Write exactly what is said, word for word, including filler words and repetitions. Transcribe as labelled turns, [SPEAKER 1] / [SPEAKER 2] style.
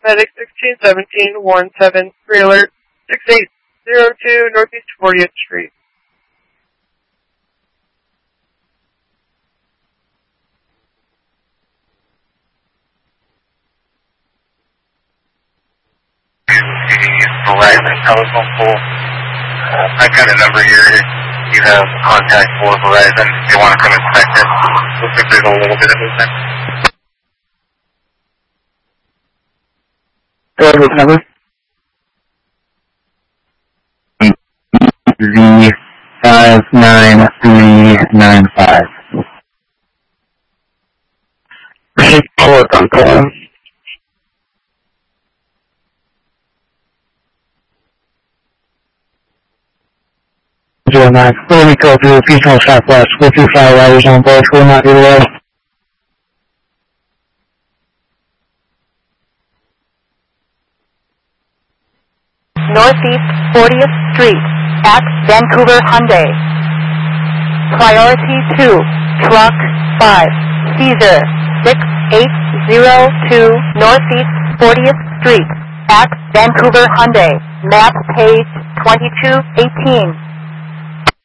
[SPEAKER 1] Medic sixteen seventeen, Warren seven, three alert, six eight zero two Northeast fortieth Street.
[SPEAKER 2] Verizon telephone pole. Uh, I've got a number here. If you have contact for Verizon, if you want to come inspect it, looks like there's a little bit of movement.
[SPEAKER 3] Go ahead with number. Z five nine three nine five. Report on call. Zero nine. Fully code to Regional Southwest. four two five riders on board. Will not be below.
[SPEAKER 4] Northeast fortieth Street at Vancouver Hyundai. Priority two, Truck five, Caesar six eight zero two Northeast fortieth Street at Vancouver Hyundai. Map page twenty-two eighteen.